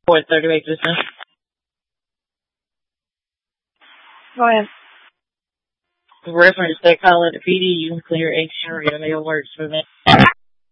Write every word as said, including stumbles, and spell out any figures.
What, thirty-eight percent? Go ahead. Reference that calling the P D, you can clear eight area. They alerts for that.